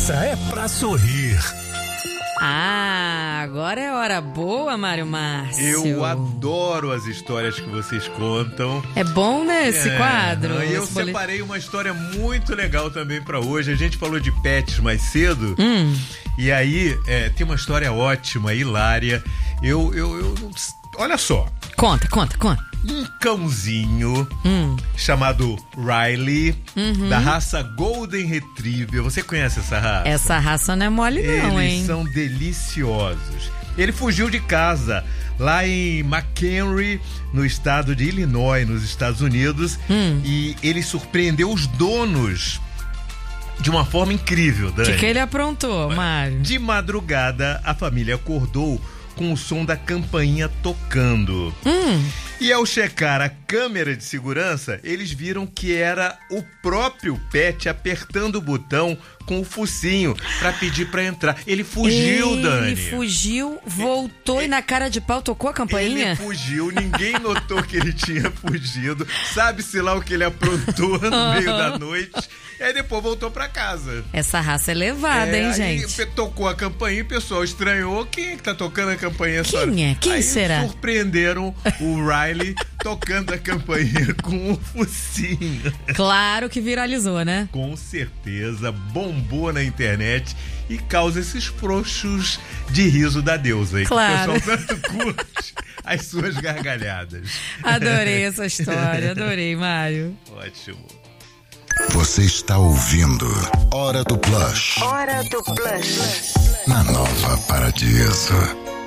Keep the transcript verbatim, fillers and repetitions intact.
essa é pra sorrir. Ah, agora é hora boa, Mário Márcio. Eu adoro as histórias que vocês contam. É bom, né, esse é, quadro? E eu esse separei uma história muito legal também pra hoje. A gente falou de pets mais cedo. Hum. E aí, é, tem uma história ótima, hilária. Eu, eu, eu, olha só. Conta, conta, conta. Um cãozinho hum. chamado Riley, uhum. da raça Golden Retriever. Você conhece essa raça? Essa raça não é mole não, Eles hein? Eles são deliciosos. Ele fugiu de casa lá em McHenry, no estado de Illinois, nos Estados Unidos. Hum. E ele surpreendeu os donos de uma forma incrível, Dani. O que, que ele aprontou, Mário? De madrugada, a família acordou com o som da campainha tocando. Hum. E ao checar a câmera de segurança, eles viram que era o próprio pet apertando o botão com o focinho pra pedir pra entrar. Ele fugiu, ele Dani. Ele fugiu, voltou ele, e na cara de pau tocou a campainha? Ele fugiu, ninguém notou que ele tinha fugido. Sabe-se lá o que ele aprontou no uhum. meio da noite. E aí depois voltou pra casa. Essa raça é levada, é, hein, aí gente? Tocou a campainha e o pessoal estranhou. Quem é que tá tocando a campainha? Quem só? é? Quem aí será? Surpreenderam o Riley tocando a campainha com o focinho. Claro que viralizou, né? Com certeza, bombou na internet e causa esses frouxos de riso da deusa aí. Claro. Que o pessoal tanto curte as suas gargalhadas. Adorei essa história, adorei, Mário. Ótimo. Você está ouvindo Hora do Plush. Hora do Plush. Na Nova Paradiso.